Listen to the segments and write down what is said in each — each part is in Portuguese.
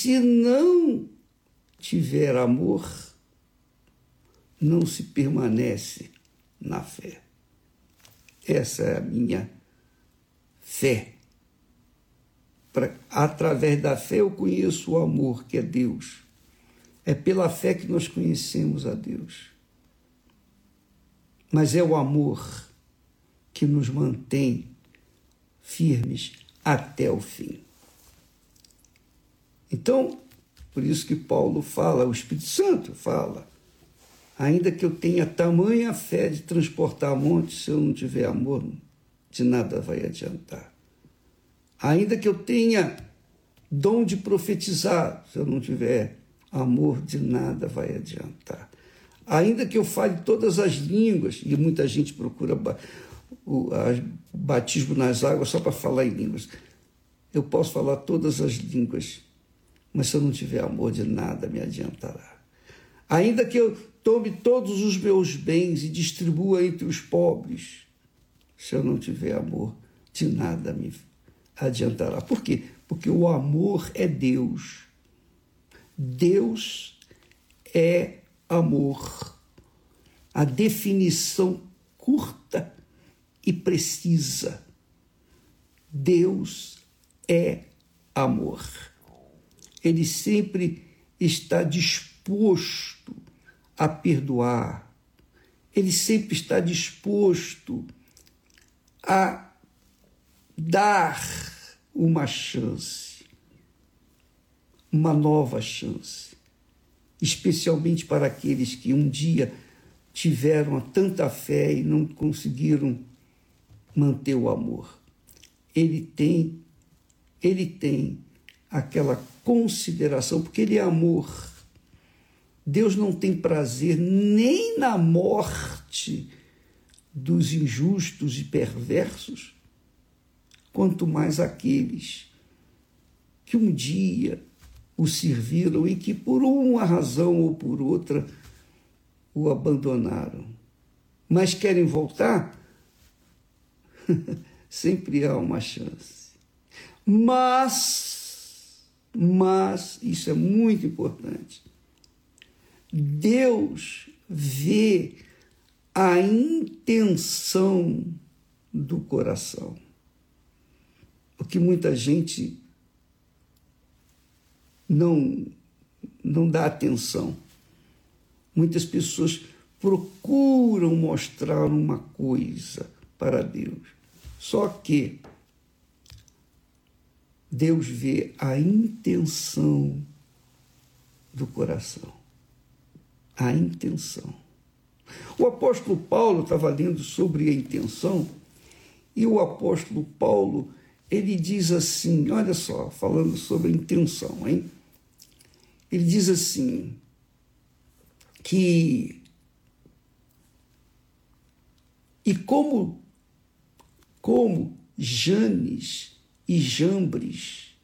se não tiver amor, não se permanece na fé. Essa é a minha fé. Através da fé eu conheço o amor, que é Deus. É pela fé que nós conhecemos a Deus. Mas é o amor que nos mantém firmes até o fim. Então, por isso que Paulo fala, o Espírito Santo fala, ainda que eu tenha tamanha fé de transportar montes, se eu não tiver amor, de nada vai adiantar. Ainda que eu tenha dom de profetizar, se eu não tiver amor, de nada vai adiantar. Ainda que eu fale todas as línguas, e muita gente procura batismo nas águas só para falar em línguas. Eu posso falar todas as línguas, mas se eu não tiver amor, de nada me adiantará. Ainda que eu tome todos os meus bens e distribua entre os pobres, se eu não tiver amor, de nada me adiantará. Por quê? Porque o amor é Deus. Deus é amor. A definição curta e precisa. Deus é amor. Ele sempre está disposto a perdoar. Ele sempre está disposto a dar uma chance, uma nova chance, especialmente para aqueles que um dia tiveram tanta fé e não conseguiram manter o amor. Ele tem aquela consideração, porque ele é amor. Deus não tem prazer nem na morte dos injustos e perversos, quanto mais aqueles que um dia o serviram e que por uma razão ou por outra o abandonaram. Mas querem voltar? Sempre há uma chance. Mas, isso é muito importante, Deus vê a intenção do coração. O que muita gente não dá atenção. Muitas pessoas procuram mostrar uma coisa para Deus. Só que Deus vê a intenção do coração. A intenção. O apóstolo Paulo estava lendo sobre a intenção, e o apóstolo Paulo, ele diz assim, olha só, falando sobre a intenção, hein? Ele diz assim, que e como Janes e Jambres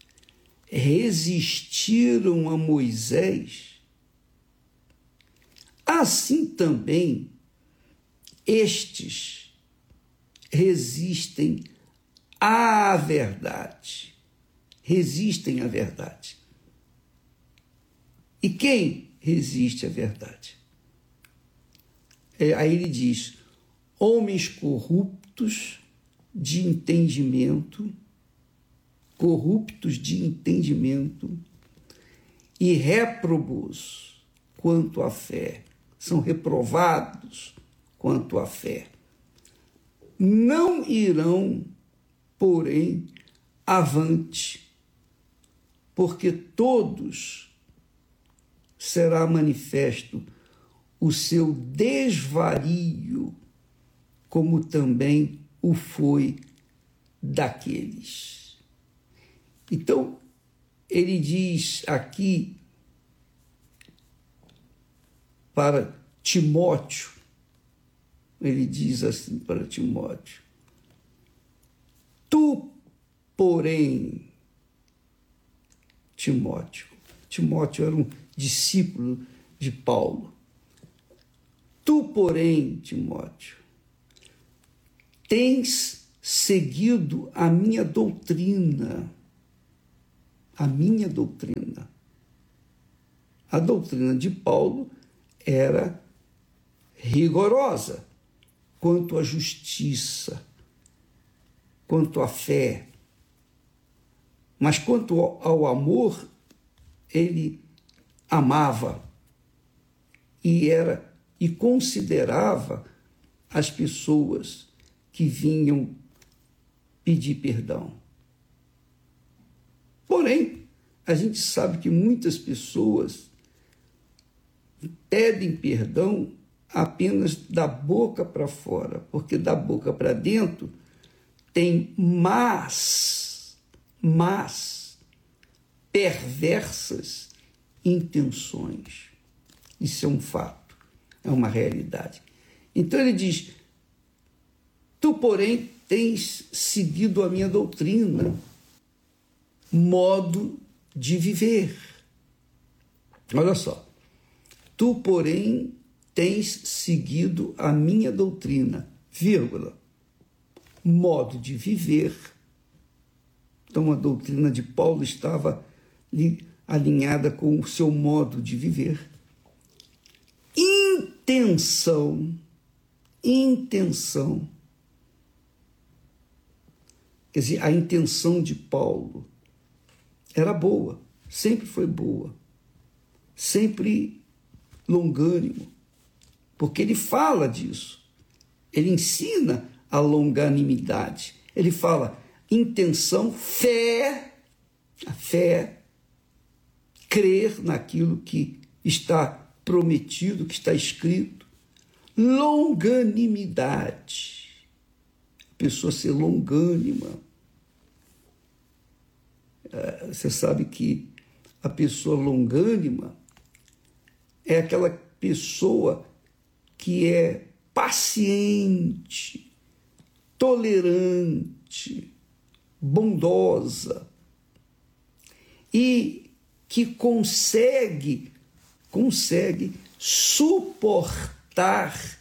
resistiram a Moisés, assim também estes resistem à verdade. Resistem à verdade. E quem resiste à verdade? Aí ele diz, homens corruptos de entendimento e réprobos quanto à fé. São reprovados quanto à fé. Não irão, porém, avante, porque todos será manifesto o seu desvario, como também o foi daqueles. Então, ele diz aqui para Timóteo, ele diz assim para Timóteo, tu, porém, Timóteo era um discípulo de Paulo, tu, porém, Timóteo, tens seguido a minha doutrina, a minha doutrina. A doutrina de Paulo era rigorosa quanto à justiça, quanto à fé. Mas quanto ao amor, ele amava e considerava as pessoas que vinham pedir perdão. Porém, a gente sabe que muitas pessoas pedem perdão apenas da boca para fora, porque da boca para dentro tem más, perversas intenções. Isso é um fato, é uma realidade. Então ele diz: tu, porém, tens seguido a minha doutrina, modo de viver. Olha só. Tu, porém, tens seguido a minha doutrina, vírgula, modo de viver. Então, a doutrina de Paulo estava alinhada com o seu modo de viver. Intenção. Quer dizer, a intenção de Paulo era boa, sempre foi boa, sempre longânimo, porque ele fala disso, ele ensina a longanimidade, ele fala intenção, a fé, crer naquilo que está prometido, que está escrito, longanimidade, a pessoa ser longânima. Você sabe que a pessoa longânima é aquela pessoa que é paciente, tolerante, bondosa e que consegue suportar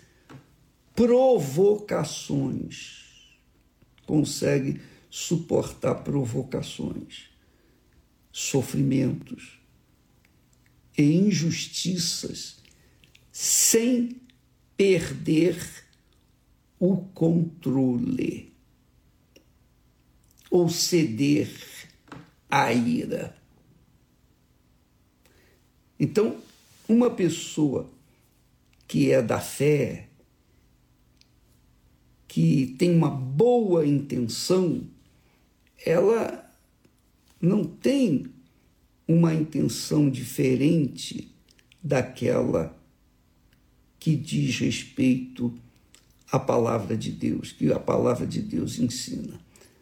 provocações. Consegue suportar provocações, sofrimentos e injustiças sem perder o controle ou ceder à ira. Então, uma pessoa que é da fé, que tem uma boa intenção, ela não tem uma intenção diferente daquela que diz respeito à palavra de Deus, que a palavra de Deus ensina.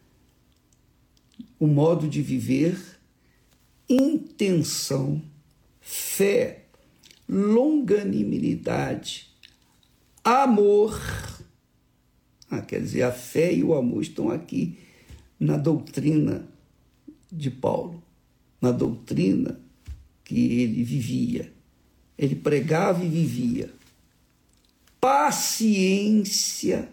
O modo de viver, intenção, fé, longanimidade, amor. Quer dizer, a fé e o amor estão aqui na doutrina de Paulo, na doutrina que ele vivia. Ele pregava e vivia. Paciência.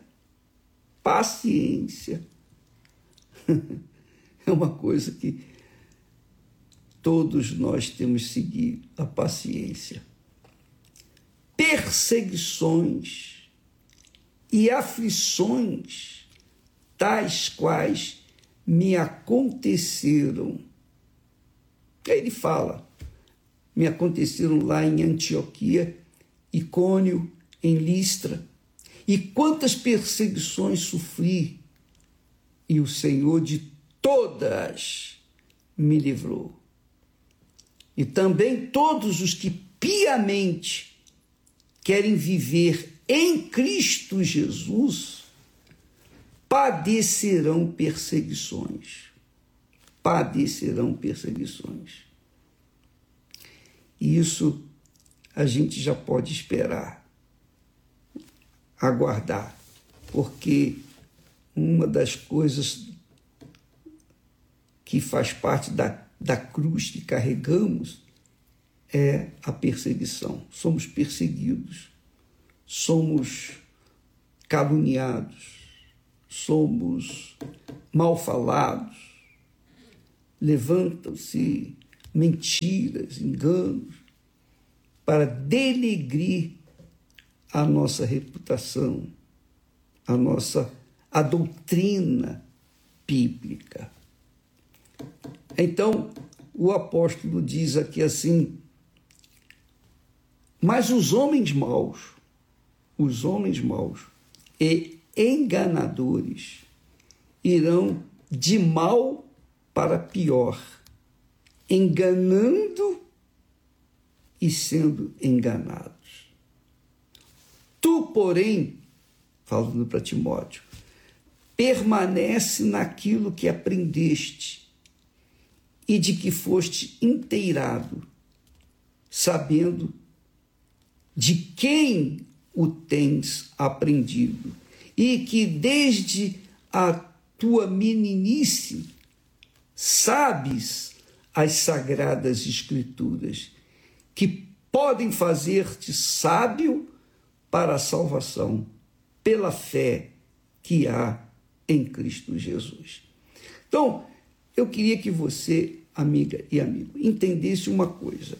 É uma coisa que todos nós temos que seguir, a paciência. Perseguições e aflições, tais quais me aconteceram. Aí ele fala, me aconteceram lá em Antioquia, Icônio, em Listra, e quantas perseguições sofri, e o Senhor de todas me livrou. E também todos os que piamente querem viver em Cristo Jesus padecerão perseguições. E isso a gente já pode esperar, aguardar, porque uma das coisas que faz parte da cruz que carregamos é a perseguição. Somos perseguidos, somos caluniados, somos mal falados, levantam-se mentiras, enganos, para denegrir a nossa reputação, a doutrina bíblica. Então, o apóstolo diz aqui assim: mas os homens maus e enganadores irão de mal para pior, enganando e sendo enganados. Tu, porém, falando para Timóteo, permanece naquilo que aprendeste e de que foste inteirado, sabendo de quem o tens aprendido, e que desde a tua meninice sabes as sagradas escrituras, que podem fazer-te sábio para a salvação, pela fé que há em Cristo Jesus. Então, eu queria que você, amiga e amigo, entendesse uma coisa.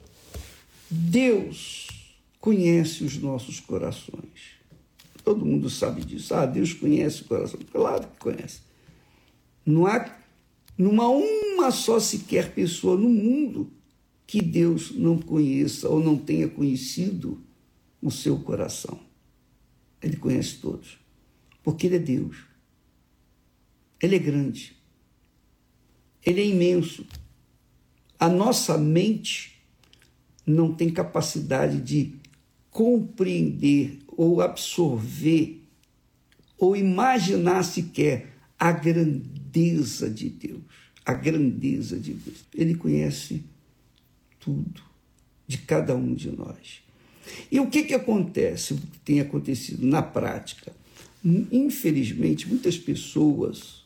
Deus conhece os nossos corações. Todo mundo sabe disso. Deus conhece o coração. Claro que conhece. Não há uma só sequer pessoa no mundo que Deus não conheça ou não tenha conhecido o seu coração. Ele conhece todos, porque Ele é Deus. Ele é grande. Ele é imenso. A nossa mente não tem capacidade de compreender ou absorver ou imaginar sequer a grandeza de Deus. A grandeza de Deus. Ele conhece tudo de cada um de nós. E o que acontece, o que tem acontecido na prática? Infelizmente, muitas pessoas,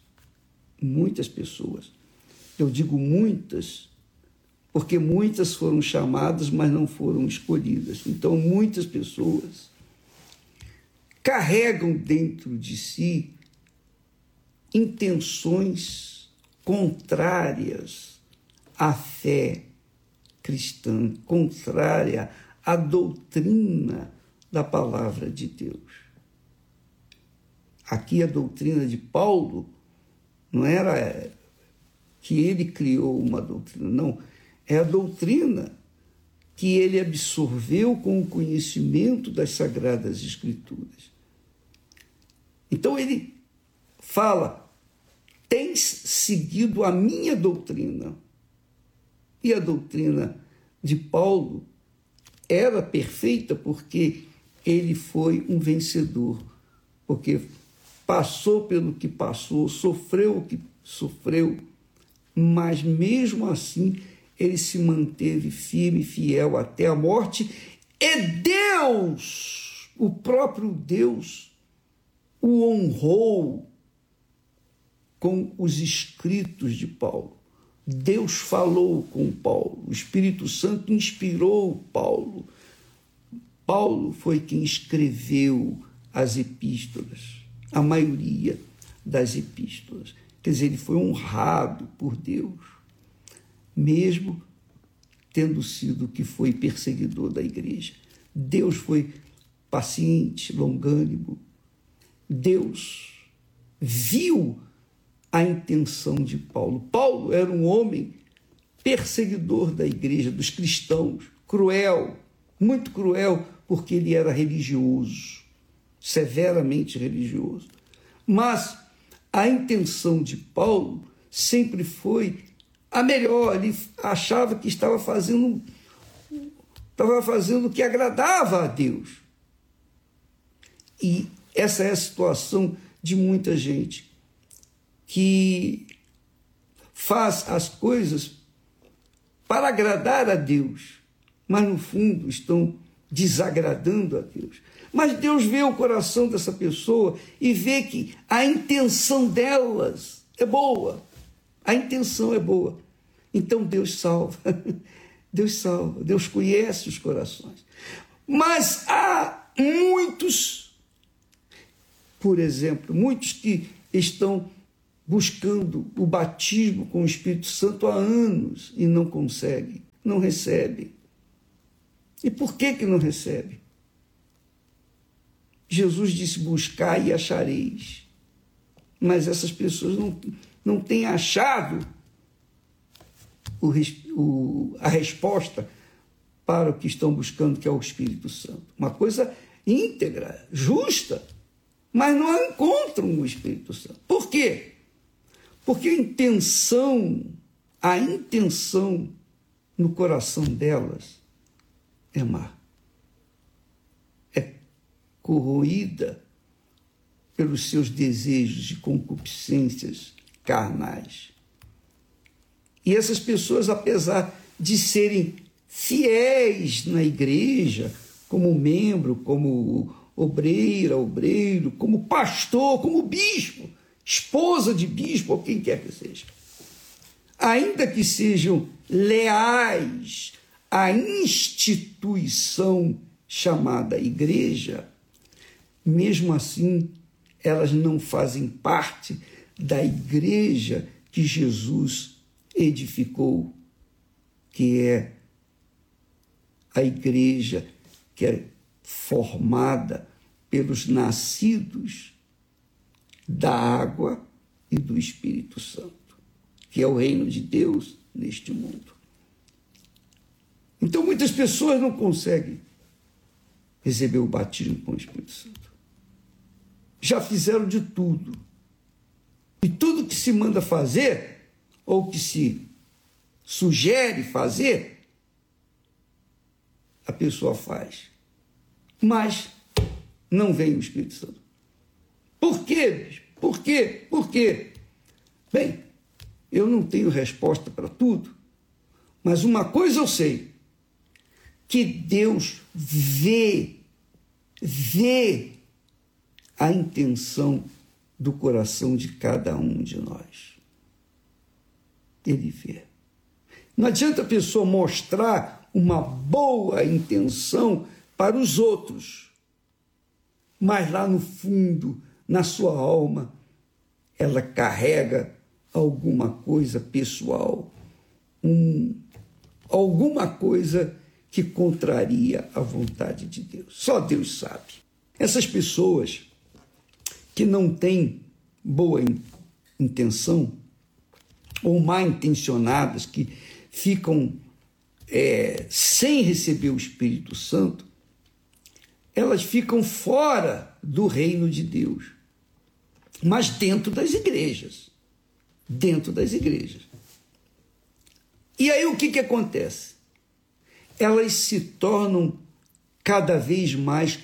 eu digo muitas, porque muitas foram chamadas, mas não foram escolhidas. Então, muitas pessoas carregam dentro de si intenções contrárias à fé cristã, contrária à doutrina da palavra de Deus. Aqui a doutrina de Paulo não era que ele criou uma doutrina, não. É a doutrina que ele absorveu com o conhecimento das Sagradas Escrituras. Então ele fala: tens seguido a minha doutrina. E a doutrina de Paulo era perfeita porque ele foi um vencedor, porque passou pelo que passou, sofreu o que sofreu, mas mesmo assim ele se manteve firme e fiel até a morte, e Deus, o próprio Deus, o honrou com os escritos de Paulo. Deus falou com Paulo, o Espírito Santo inspirou Paulo. Paulo foi quem escreveu as epístolas, a maioria das epístolas. Quer dizer, ele foi honrado por Deus, mesmo tendo sido que foi perseguidor da igreja. Deus foi paciente, longânimo. Deus viu a intenção de Paulo. Paulo era um homem perseguidor da igreja, dos cristãos, cruel, muito cruel, porque ele era religioso, severamente religioso. Mas a intenção de Paulo sempre foi a melhor. Ele achava que estava fazendo o que agradava a Deus. E essa é a situação de muita gente que faz as coisas para agradar a Deus, mas no fundo estão desagradando a Deus. Mas Deus vê o coração dessa pessoa e vê que a intenção delas é boa. A intenção é boa. Então Deus salva. Deus salva. Deus conhece os corações. Mas há muitos, por exemplo, muitos que estão buscando o batismo com o Espírito Santo há anos e não consegue, não recebe. E por que não recebe? Jesus disse: buscai e achareis. Mas essas pessoas não têm achado a resposta para o que estão buscando, que é o Espírito Santo. Uma coisa íntegra, justa, mas não encontram o Espírito Santo. Por quê? Porque a intenção no coração delas é má. É corroída pelos seus desejos e concupiscências carnais. E essas pessoas, apesar de serem fiéis na igreja, como membro, como obreiro, como pastor, como bispo, esposa de bispo, ou quem quer que seja, ainda que sejam leais à instituição chamada igreja, mesmo assim, elas não fazem parte da igreja que Jesus edificou, que é a igreja que é formada pelos nascidos da água e do Espírito Santo, que é o reino de Deus neste mundo. Então, muitas pessoas não conseguem receber o batismo com o Espírito Santo. Já fizeram de tudo. E tudo que se manda fazer, ou que se sugere fazer, a pessoa faz. Mas não vem o Espírito Santo. Por quê? Por quê? Por quê? Bem, eu não tenho resposta para tudo, mas uma coisa eu sei, que Deus vê a intenção do coração de cada um de nós. Ele vê. Não adianta a pessoa mostrar uma boa intenção para os outros, mas lá no fundo, na sua alma, ela carrega alguma coisa pessoal, alguma coisa que contraria a vontade de Deus. Só Deus sabe. Essas pessoas que não têm boa intenção, ou mal intencionadas, que ficam sem receber o Espírito Santo, elas ficam fora do reino de Deus, mas dentro das igrejas. Dentro das igrejas. E aí o que acontece? Elas se tornam cada vez mais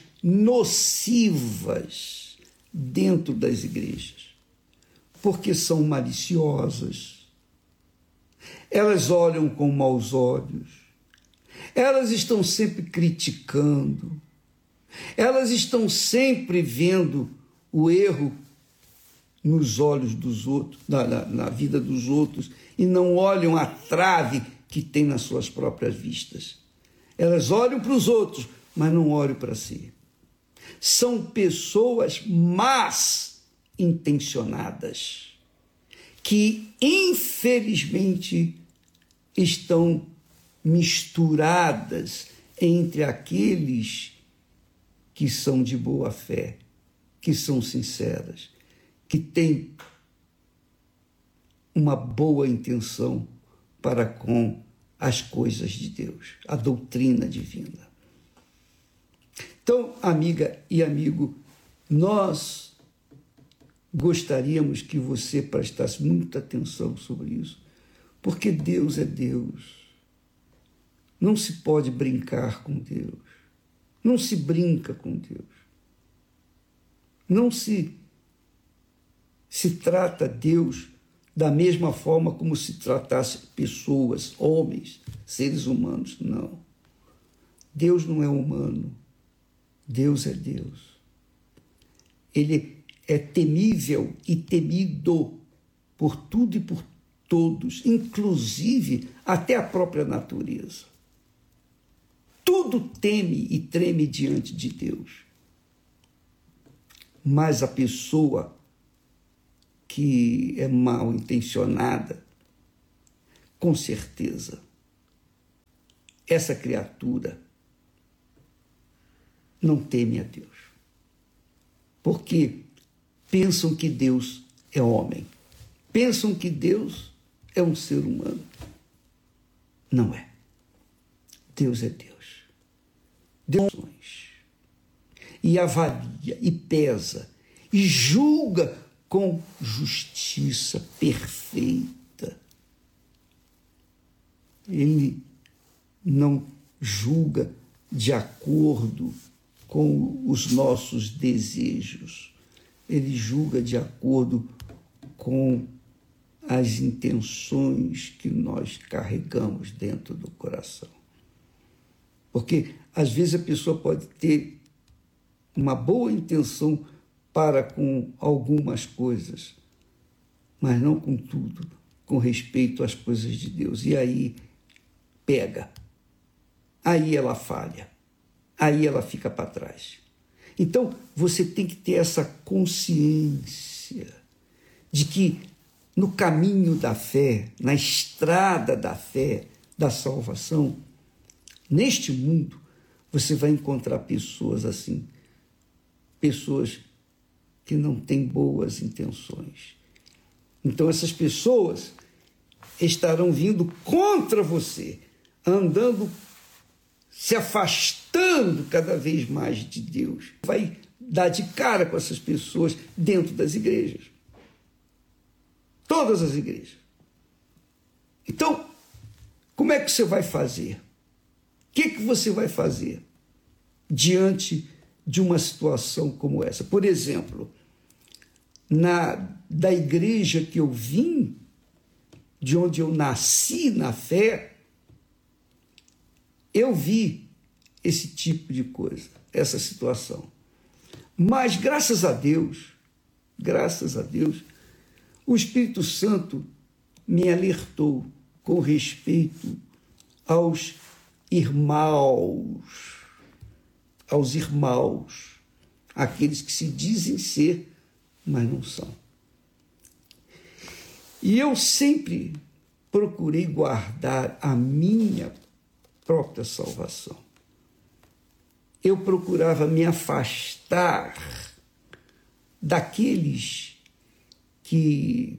nocivas dentro das igrejas, porque são maliciosas, elas olham com maus olhos, elas estão sempre criticando, elas estão sempre vendo o erro nos olhos dos outros, na vida dos outros, e não olham a trave que tem nas suas próprias vistas. Elas olham para os outros, mas não olham para si. São pessoas más intencionadas, que infelizmente estão misturadas entre aqueles que são de boa fé, que são sinceras, que têm uma boa intenção para com as coisas de Deus, a doutrina divina. Então, amiga e amigo, nós gostaríamos que você prestasse muita atenção sobre isso, porque Deus é Deus. Não se pode brincar com Deus. Não se brinca com Deus. Não se trata Deus da mesma forma como se tratasse pessoas, homens, seres humanos. Não. Deus não é humano. Deus é Deus. Ele é temível e temido por tudo e por todos, inclusive até a própria natureza. Tudo teme e treme diante de Deus. Mas a pessoa que é mal intencionada, com certeza, essa criatura não teme a Deus. Porque pensam que Deus é homem. Pensam que Deus é um ser humano. Não é. Deus é Deus. Deus e avalia, e pesa, e julga com justiça perfeita. Ele não julga de acordo com os nossos desejos. Ele julga de acordo com as intenções que nós carregamos dentro do coração. Porque, às vezes, a pessoa pode ter uma boa intenção para com algumas coisas, mas não com tudo, com respeito às coisas de Deus. E aí pega, aí ela falha, aí ela fica para trás. Então, você tem que ter essa consciência de que no caminho da fé, na estrada da fé, da salvação, neste mundo, você vai encontrar pessoas assim, pessoas que não têm boas intenções. Então, essas pessoas estarão vindo contra você, andando, se afastando cada vez mais de Deus. Vai dar de cara com essas pessoas dentro das igrejas. Todas as igrejas. Então, como é que você vai fazer? O que você vai fazer diante de uma situação como essa? Por exemplo, da igreja que eu vim, de onde eu nasci na fé, eu vi esse tipo de coisa, essa situação. Mas, graças a Deus, o Espírito Santo me alertou com respeito aos irmãos, aqueles que se dizem ser, mas não são. E eu sempre procurei guardar a minha própria salvação. Eu procurava me afastar daqueles que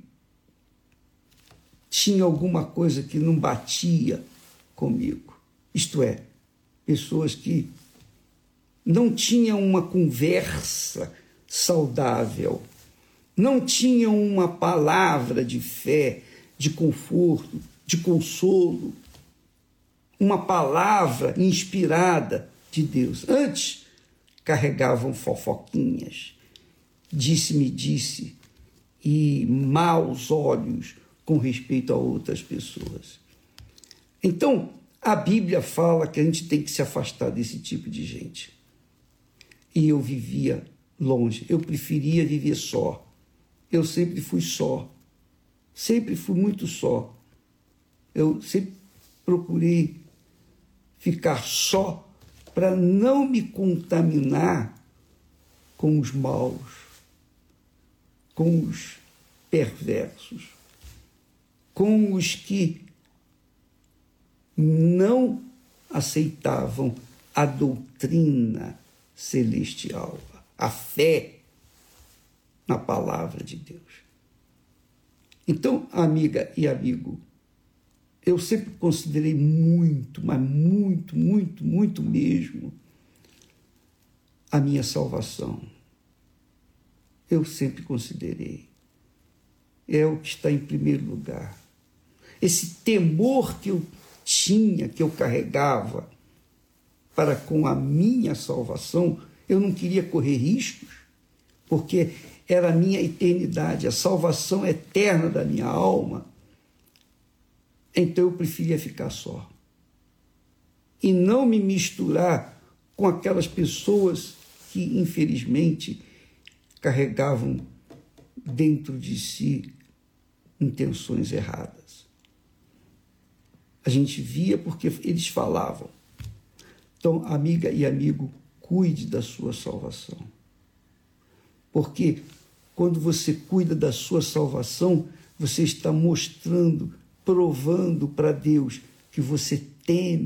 tinham alguma coisa que não batia comigo. Isto é, pessoas que não tinham uma conversa saudável, não tinham uma palavra de fé, de conforto, de consolo, uma palavra inspirada de Deus. Antes, carregavam fofoquinhas, disse-me disse, e maus olhos com respeito a outras pessoas. Então, a Bíblia fala que a gente tem que se afastar desse tipo de gente. E eu vivia longe, eu preferia viver só. Eu sempre fui só, sempre fui muito só. Eu sempre procurei ficar só para não me contaminar com os maus, com os perversos, com os que não aceitavam a doutrina celestial, a fé na palavra de Deus. Então, amiga e amigo, eu sempre considerei muito, mas muito, muito, muito mesmo, a minha salvação. Eu sempre considerei. É o que está em primeiro lugar. Esse temor que eu tinha, que eu carregava para com a minha salvação, eu não queria correr riscos, porque era a minha eternidade, a salvação eterna da minha alma. Então eu preferia ficar só e não me misturar com aquelas pessoas que, infelizmente, carregavam dentro de si intenções erradas. A gente via porque eles falavam. Então, amiga e amigo, cuide da sua salvação. Porque quando você cuida da sua salvação, você está mostrando, provando para Deus que você teme